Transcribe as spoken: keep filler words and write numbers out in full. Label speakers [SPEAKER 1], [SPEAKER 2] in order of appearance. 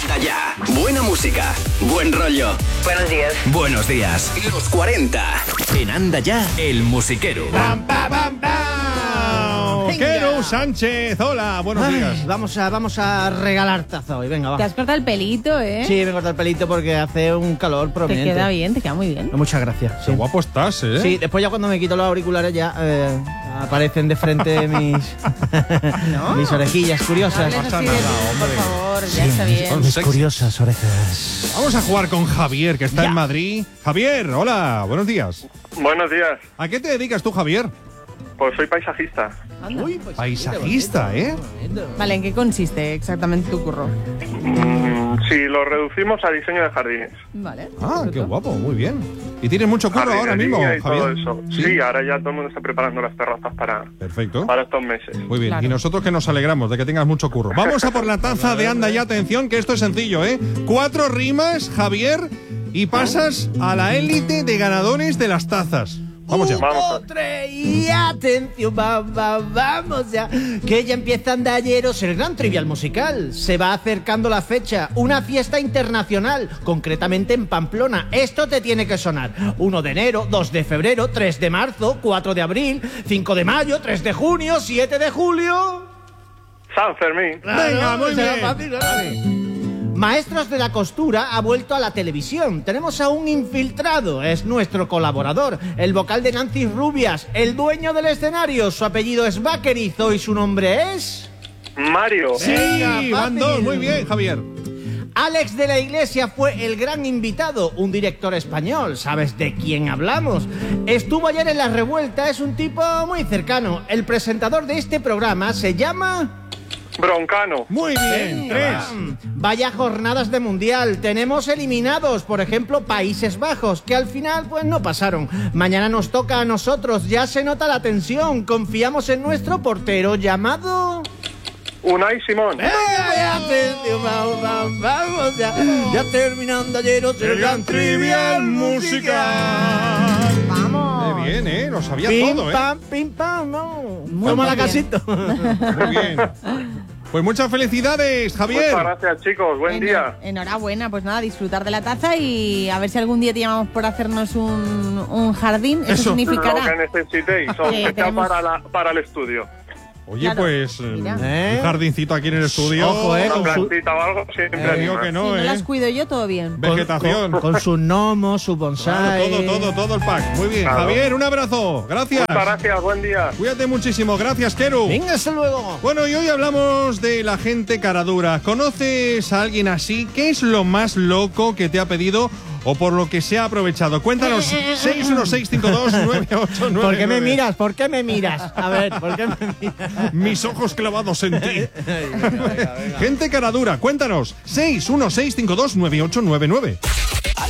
[SPEAKER 1] Anda ya. Buena música, buen rollo.
[SPEAKER 2] Buenos días.
[SPEAKER 1] Buenos días. Los cuarenta. En Anda ya, el musiquero.
[SPEAKER 3] ¡Pam, pam, pam, pam! Quero Sánchez, hola, buenos
[SPEAKER 4] Ay,
[SPEAKER 3] días.
[SPEAKER 4] Vamos a, vamos a regalar taza hoy, venga, va.
[SPEAKER 5] Te has cortado el pelito, ¿eh?
[SPEAKER 4] Sí, me he cortado el pelito porque hace un calor
[SPEAKER 5] Te
[SPEAKER 4] prominente.
[SPEAKER 5] queda bien, te queda muy bien.
[SPEAKER 4] Muchas gracias.
[SPEAKER 3] Qué
[SPEAKER 4] Sí.
[SPEAKER 3] guapo estás, ¿eh?
[SPEAKER 4] Sí, después ya cuando me quito los auriculares ya eh, aparecen de frente mis, mis orejillas curiosas.
[SPEAKER 5] No hables así de
[SPEAKER 3] nada,
[SPEAKER 5] mí, por
[SPEAKER 3] hombre.
[SPEAKER 5] favor, ya está bien.
[SPEAKER 3] Son
[SPEAKER 4] Mis
[SPEAKER 3] sexy.
[SPEAKER 4] curiosas orejas.
[SPEAKER 3] Vamos a jugar con Javier, que está
[SPEAKER 4] Ya.
[SPEAKER 3] en Madrid. Javier, hola, buenos días.
[SPEAKER 6] Buenos días.
[SPEAKER 3] ¿A qué te dedicas tú, Javier?
[SPEAKER 6] Pues soy paisajista.
[SPEAKER 5] Anda.
[SPEAKER 3] Paisajista, ¿eh?
[SPEAKER 5] Vale, ¿en qué consiste exactamente tu curro?
[SPEAKER 6] Mm, sí, lo reducimos a diseño de jardines.
[SPEAKER 5] Vale.
[SPEAKER 3] Ah, qué guapo, muy bien. ¿Y tienes mucho curro ahora mismo,
[SPEAKER 6] Jardinería y todo
[SPEAKER 3] Javier?
[SPEAKER 6] eso. Sí. ahora ya todo el mundo está preparando las terrazas para,
[SPEAKER 3] Perfecto.
[SPEAKER 6] para estos meses.
[SPEAKER 3] Muy bien,
[SPEAKER 5] Claro.
[SPEAKER 3] y nosotros que nos alegramos de que tengas mucho curro. Vamos a por la taza de Anda ya, atención, que esto es sencillo, ¿eh? Cuatro rimas, Javier, y pasas a la élite de ganadores de las tazas. Vamos ya.
[SPEAKER 6] Vamos a-
[SPEAKER 4] Uno, tres, y atención, va, va, vamos ya. Que ya empieza Andalleros, el gran trivial musical. Se va acercando la fecha, una fiesta internacional, concretamente en Pamplona. Esto te tiene que sonar. uno de enero, dos de febrero, tres de marzo, cuatro de abril, cinco de mayo, tres de junio, siete de julio.
[SPEAKER 6] San Fermín.
[SPEAKER 3] Venga, muy
[SPEAKER 4] será
[SPEAKER 3] bien.
[SPEAKER 4] fácil, ¿no? Maestros de la Costura ha vuelto a la televisión. Tenemos a un infiltrado, es nuestro colaborador, el vocal de Nancy Rubias, el dueño del escenario. Su apellido es Vaquerizo y su nombre es...
[SPEAKER 6] Mario.
[SPEAKER 3] Sí,
[SPEAKER 4] Venga,
[SPEAKER 3] van
[SPEAKER 4] fácil.
[SPEAKER 3] dos, muy bien, Javier.
[SPEAKER 4] Alex de la Iglesia fue el gran invitado, un director español. ¿Sabes de quién hablamos? Estuvo ayer en La Revuelta, es un tipo muy cercano. El presentador de este programa se llama...
[SPEAKER 6] Broncano.
[SPEAKER 3] Muy bien, tres.
[SPEAKER 4] Vaya jornadas de mundial. Tenemos eliminados, por ejemplo, Países Bajos, que al final pues no pasaron. Mañana nos toca a nosotros. Ya se nota la tensión. Confiamos en nuestro portero llamado...
[SPEAKER 6] Unai Simón.
[SPEAKER 4] ¡Eh, atención! Vamos, vamos, vamos, ya, ya terminando ayer el gran trivial musical.
[SPEAKER 5] Vamos.
[SPEAKER 3] Qué bien, ¿eh? Lo sabía
[SPEAKER 4] Pim,
[SPEAKER 3] todo, ¿eh?
[SPEAKER 4] pam, pim, pam, no.
[SPEAKER 5] Muy
[SPEAKER 4] Toma la
[SPEAKER 5] bien.
[SPEAKER 4] casita.
[SPEAKER 3] Muy bien. Pues muchas felicidades, Javier.
[SPEAKER 6] Muchas gracias, chicos. Buen
[SPEAKER 5] Eno-
[SPEAKER 6] día.
[SPEAKER 5] Enhorabuena, pues nada, disfrutar de la taza y a ver si algún día te llamamos por hacernos un, un jardín. Eso,
[SPEAKER 3] Eso.
[SPEAKER 6] Lo
[SPEAKER 5] significará.
[SPEAKER 6] que necesitéis,
[SPEAKER 5] Sí,
[SPEAKER 6] aunque sea
[SPEAKER 5] tenemos-
[SPEAKER 6] para, la- para el estudio.
[SPEAKER 3] Oye,
[SPEAKER 5] Claro,
[SPEAKER 3] pues eh,
[SPEAKER 5] mira.
[SPEAKER 4] ¿Eh?
[SPEAKER 3] un jardincito aquí en el estudio.
[SPEAKER 4] Ojo, eh,
[SPEAKER 6] Una
[SPEAKER 4] con su,
[SPEAKER 6] plantita o algo siempre
[SPEAKER 3] Te digo
[SPEAKER 6] anima.
[SPEAKER 3] que
[SPEAKER 5] Si
[SPEAKER 3] no,
[SPEAKER 5] no
[SPEAKER 3] ¿eh?
[SPEAKER 5] las cuido yo, todo bien.
[SPEAKER 3] Vegetación.
[SPEAKER 4] con, con sus gnomos, su
[SPEAKER 3] Claro,
[SPEAKER 4] bonsai.
[SPEAKER 3] todo, todo, todo el pack. Muy bien,
[SPEAKER 6] Claro.
[SPEAKER 3] Javier, un abrazo. Gracias.
[SPEAKER 6] Muchas gracias, buen día.
[SPEAKER 3] Cuídate muchísimo. Gracias, Keru.
[SPEAKER 4] Venga, hasta luego.
[SPEAKER 3] Bueno, y hoy hablamos de la gente caradura. ¿Conoces a alguien así? ¿Qué es lo más loco que te ha pedido o por lo que se ha aprovechado? Cuéntanos. seis uno seis cinco dos nueve ocho nueve.
[SPEAKER 4] ¿Por qué me miras? ¿Por qué me miras? A ver, ¿por qué me miras?
[SPEAKER 3] Mis ojos clavados en ti. Gente caradura, cuéntanos. seis uno seis cinco dos nueve ocho nueve nueve.